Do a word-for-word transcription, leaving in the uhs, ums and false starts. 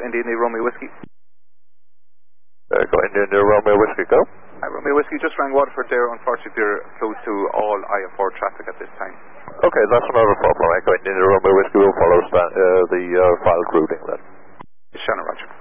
India India Romeo Whiskey. Echo India India Romeo Whiskey, go. Hi, Romeo Whiskey, just rang Waterford there. Unfortunately, they're closed to all I F four traffic at this time. Okay, that's not a problem. Echo India India Romeo Whiskey will follow sta- uh, the uh, filed routing then. Shannon, Roger.